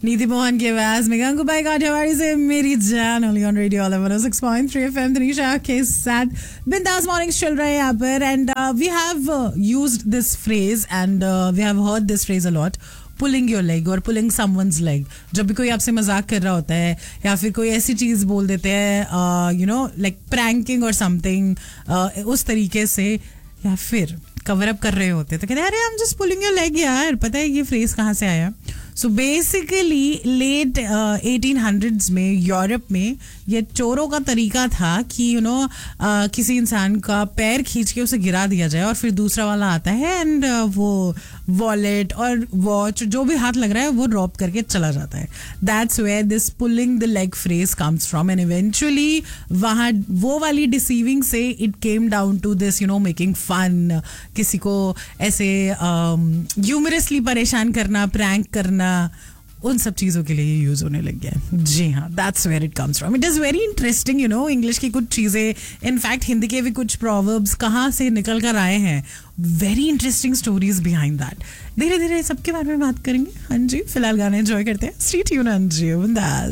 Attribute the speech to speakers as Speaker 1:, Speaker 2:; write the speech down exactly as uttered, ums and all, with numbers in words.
Speaker 1: नीति मोहन के आवाज में गंगूबाई काठियावाड़ी से मेरी जान only on radio one six point three FM Tanisha के साथ बिंदास मॉर्निंग्स चल रहे हैं यहाँ पर and we have used this phrase and we have heard this phrase a lot, pulling your leg और पुलिंग समवन्स लेग. जब भी कोई आपसे मजाक कर रहा होता है या फिर कोई ऐसी चीज बोल देते हैं यू नो लाइक प्रैंकिंग और समथिंग उस तरीके से, या फिर कवर अप कर रहे होते तो कहते हैं अरे I am just pulling your leg यार. पता है ये फ्रेज कहाँ से आया? So basically let eighteen hundreds में यूरोप में ये चोरों का तरीका था कि you you no know, uh, किसी इंसान का पैर खींच के उसे गिरा दिया जाए और फिर दूसरा वाला आता है एंड uh, वो वॉलेट और वॉच जो भी हाथ लग रहा है वो रॉब करके चला जाता है. That's where this pulling the leg phrase comes from and eventually वहाँ वो वाली डिसीविंग से it came down to this you know making fun, किसी को ऐसे ह्यूमरसली um, परेशान करना, प्रैंक करना, उन सब चीज़ों के लिए ये यूज होने लग गया है. जी हाँ, that's where it comes from. It is very interesting you know English की कुछ चीज़ें, इनफैक्ट हिंदी के भी कुछ प्रोवर्ब्स कहाँ से निकल कर आए हैं. Very interesting stories behind that. धीरे धीरे सबके बारे में बात करेंगे. हाँ जी, फिलहाल गाने एंजॉय करते हैं. Stay tuned. हाँ जी, बिंदास.